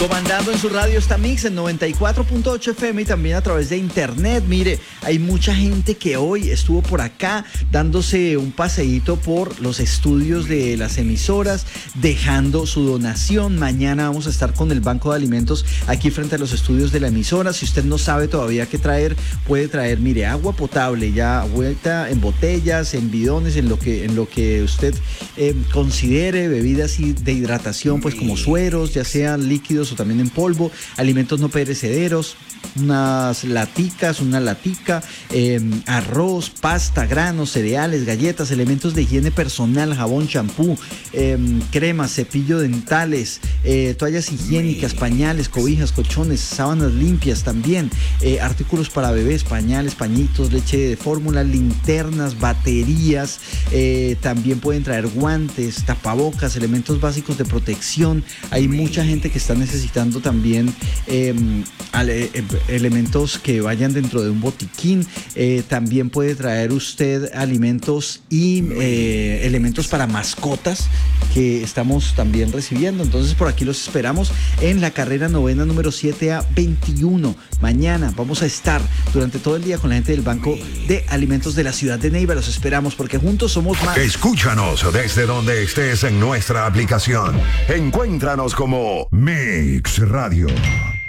Comandando en su radio está Mix en 94.8 FM y también a través de internet. Mire, hay mucha gente que hoy estuvo por acá dándose un paseíto por los estudios de las emisoras, dejando su donación. Mañana vamos a estar con el Banco de Alimentos aquí frente a los estudios de la emisora. Si usted no sabe todavía qué traer, puede traer, mire, agua potable ya vuelta en botellas, en bidones, en lo que usted considere, bebidas de hidratación, pues como sueros, ya sean líquidos o también en polvo, alimentos no perecederos, unas laticas, una latica, arroz, pasta, granos, cereales, galletas, elementos de higiene personal, jabón, champú, cremas, cepillo dentales, toallas higiénicas, pañales, cobijas, colchones, sábanas limpias también, artículos para bebés, pañales, pañitos, leche de fórmula, linternas, baterías, también pueden traer guantes, tapabocas, elementos básicos de protección. Hay mucha gente que está necesitando también elementos que vayan dentro de un botiquín. También puede traer usted alimentos y elementos para mascotas que estamos también recibiendo. Entonces por aquí los esperamos en la carrera novena número 7A21. Mañana vamos a estar durante todo el día con la gente del Banco de Alimentos de la ciudad de Neiva. Los esperamos porque juntos somos más. Escúchanos desde donde estés en nuestra aplicación. Encuéntranos como Mix Radio.